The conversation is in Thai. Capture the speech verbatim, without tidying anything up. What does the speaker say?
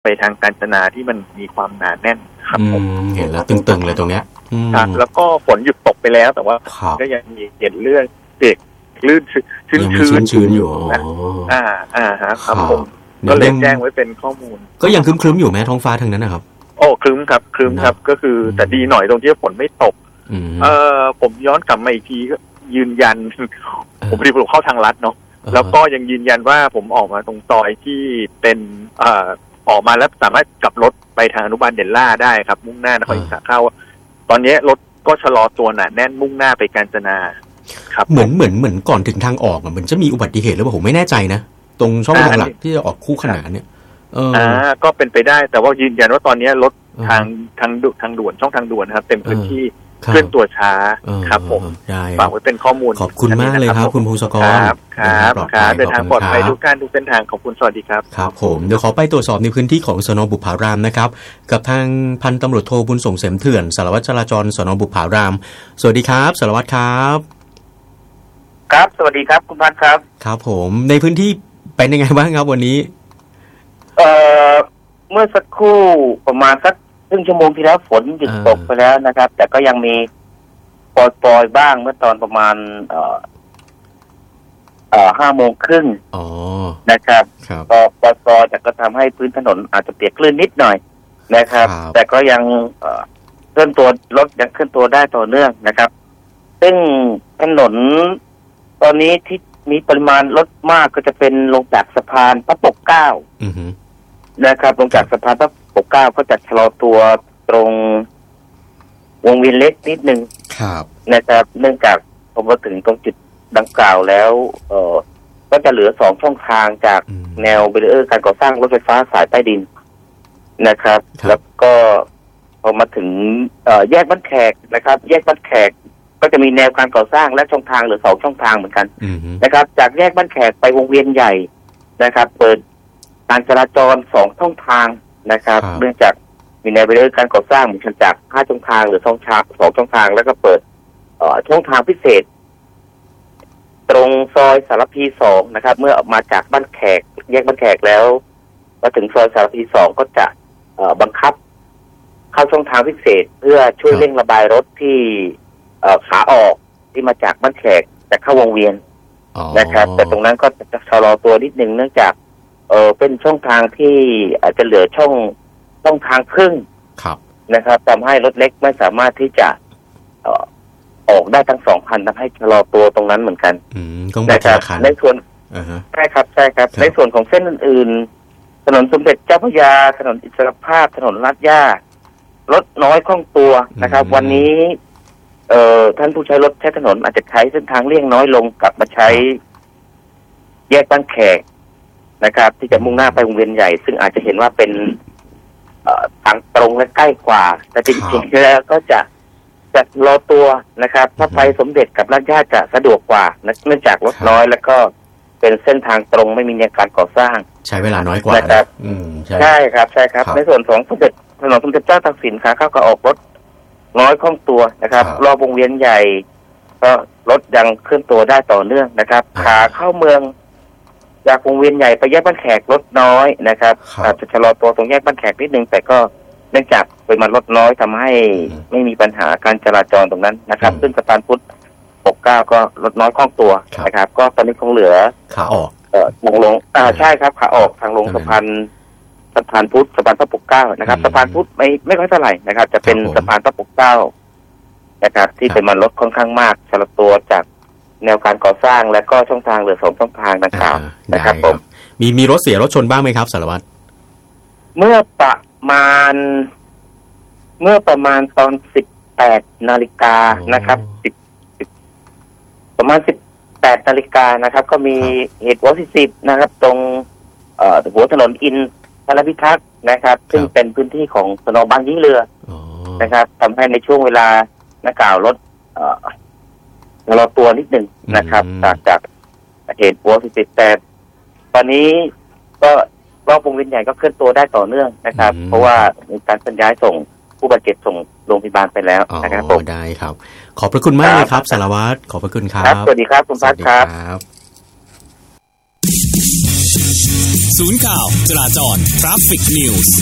ไปทางกาญจนาที่มันมีความหนาแน่นครับผมเห็นแล้วตึงๆเลยตรงเนี้ยครับแล้วก็ฝนหยุดตกไปแล้วแต่ว่าก็ยังมีเห็นเรื่องเปียกลื่นชื้นชื้นชื้นอยู่อ่าอ่าฮะครับผมก็เลยแจ้งไว้เป็นข้อมูลก็ยังครึ้มๆอยู่แม้ท้องฟ้าทางนั้นนะครับโอ้ครึ้มครับครึ้มครับก็คือแต่ดีหน่อยตรงที่ฝนไม่ตกเออผมย้อนกลับมาอีกทีก็ยืนยันผมพอดีผมเข้าทางลัดเนาะแล้วก็ยังยืนยันว่าผมออกมาตรงซอยที่เป็นเอ่อออกมาแล้วสามารถกลับรถไปทางอนุบาลเดลล่าได้ครับมุ่งหน้านครศรีธรรมราชเข้าตอนนี้รถก็ชะลอตัวหนาแน่นมุ่งหน้าไปกาญจนาครับเหมือนเหมือนเหมือนก่อนถึงทางออกเหมือนจะมีอุบัติเหตุหรือเปล่าผมไม่แน่ใจนะตรงช่องทางหลักที่จะออกคู่ขนานเนี่ยเอออ่าก็เป็นไปได้แต่ว่ายืนยันว่าตอนนี้รถทางทางทางด่วนช่องทางด่วนนะครับเต็มพื้นที่เคลื่อนตัวช้าครับผมฝากไว้เป็นข้อมูลขอบคุณมากเลยครับคุณภูสกรครับครับครับเดินทางปลอดภัยทุกการทุกเส้นทางขอบคุณสวัสดีครับครับผมเดี๋ยวขอไปตรวจสอบในพื้นที่ของสน.บุพารามนะครับกับทางพันตำรวจโทบุญส่งเสมเถื่อนสารวัตรจราจรสน.บุพารามสวัสดีครับสารวัตรครับครับสวัสดีครับคุณพันธ์ครับครับผมในพื้นที่เป็นยังไงบ้างครับวันนี้เอ่อเมื่อสักครู่ประมาณสักครึ่งชั่วโมงที่แล้วฝนหยุดตกไปแล้วนะครับแต่ก็ยังมีปล่อยๆบ้างเมื่อตอนประมาณเอ่อเอ่อห้าโมงครึ่งนะครับก็ปล่อยๆแต่ก็ทำให้พื้นถนนอาจจะเปียกลื่นนิดหน่อยนะครับแต่ก็ยังเคลื่อนตัวรถยังเคลื่อนตัวได้ต่อเนื่องนะครับซึ่งถนนตอนนี้ที่มีปริมาณรถมากก็จะเป็นลงจากสะพานพระปกเกล้านะครับลงจากสะพานพระปกเกล้าก็จะชะลอตัวตรงวงเวียนเล็กนิดนึงนะครับเนื่องจากพอมาถึงตรงจุดดังกล่าวแล้วเออก็จะเหลือสองช่องทางจากแนวเบรีเออร์การก่อสร้างรถไฟฟ้าสายใต้ดินนะครับแล้วก็พอมาถึงแยกบ้านแขกนะครับแยกบ้านแขกก็จะมีแนวการก่อสร้างและช่องทางหรือสองช่องทางเหมือนกันนะครับจากแยกบ้านแขกไปวงเวียนใหญ่นะครับเปิดการจราจรสองช่องทางนะครับเนื่องจากมีแนวเบรีเออร์การก่อสร้างเหมือนกันจากห้าช่องทางหรือสองช่องสองช่องทางแล้วก็เปิดช่องทางพิเศษตรงซอยสารพีสองนะครับเมื่อออกมาจากบ้านแขกแยกบ้านแขกแล้วมาถึงซอยสารพีสองก็จะบังคับเข้าช่องทางพิเศษเพื่อช่วยเร่งระบายรถที่ขาออกที่มาจากบ้านแขกแต่เข้าวงเวียนนะครับแต่ตรงนั้นก็จะชะลอตัวนิดนึงเนื่องจากเออเป็นช่องทางที่อาจจะเหลือช่องช่องทางครึ่งนะครับทำให้รถเล็กไม่สามารถที่จะเอ่อออกได้ทั้งสองคันทำให้ชะลอตัวตรงนั้นเหมือนกันนะครับในส่วนใช่ครับใช่ครับในส่วนของเส้นอื่นๆถนนสมเด็จเจ้าพระยาถนนอิสรภาพถนนลาดย่ารถน้อยคล่องตัวนะครับวันนี้เอ่อท่านผู้ใช้รถใช้ถนนอาจจะใช้เส้นทางเลี่ยงน้อยลงกลับมาใช้แยกบ้านแขกนะครับที่จะมุ่งหน้าไปวงเวียนใหญ่ซึ่งอาจจะเห็นว่าเป็นทางตรงและใกล้กว่าแต่จริงๆแล้วก็จะจะรอตัวนะครับถ้าไปสมเด็จกับลาดย่าจะสะดวกกว่าเนื่องจากรถน้อยแล้วก็เป็นเส้นทางตรงไม่มีการก่อสร้างใช้เวลาน้อยกว่านะครับใช่ครับใช่ครับในส่วนของสมเด็จถนนสมเด็จเจ้าตากสินขาเข้าก็ออกรถน้อยคล่องตัวนะครับรอบวงเวียนใหญ่ก็รถยังเคลื่อนตัวได้ต่อเนื่องนะครับขาเข้าเมืองจากวงเวียนใหญ่ไปแยกบ้านแขกรถน้อยนะครับอาจจะชะลอตัวตรงแยกบ้านแขกนิดนึงแต่ก็เนื่องจากปริมาณรถน้อยทำให้ไม่มีปัญหาการจราจรตรงนั้นนะครับซึ่งสะพานพุทธปกเกล้าก็รถน้อยคล่องตัวนะครับก็ตอนนี้คงเหลือขาออกเอ่อลงลงอ่าใช่ครับขาออกทางลงสะพานสะพานพุทธสะพานพระปกเกล้านะครับสะพานพุทธไม่ไม่ค่อยเท่าไหร่นะครับจะเป็นสะพานพระปกเกล้านะครับที่เป็นมันรถค่อนข้างมากชะลอตัวจากแนวการก่อสร้างและก็ช่องทางเหลือสองช่องทางดังกล่าวนะครับผมมีมีรถเสียรถชนบ้างไหมครับสารวัตรเมื่อประมาณเมื่อประมาณตอนสิบแปดนาฬิกานะครับสิบประมาณสิบแปดนาฬิกานะครับก็มีเหตุวอสิบนะครับตรงเอ่อหัวถนนอินทรพิทักษ์นะครับซึ่งเป็นพื้นที่ของสน.บางยี่เรือนะครับทำให้ในช่วงเวลานักกล่าวรถเอ่อรอตัวนิดหนึ่งนะครับจากจากเหตุหัวสิบแต่ตอนนี้ก็รอบวงเวียนใหญ่ก็เคลื่อนตัวได้ต่อเนื่องนะครับเพราะว่ามีการเคลื่อนย้ายส่งผู้บาดเจ็บส่งโรงพยาบาลไปแล้วนะครับผมได้ครับขอบพระคุณมากเลยครับสารวัตรขอบพระคุณครับสวัสดีครับคุณพัฒน์ครับศูนย์ข่าวจราจร Traffic News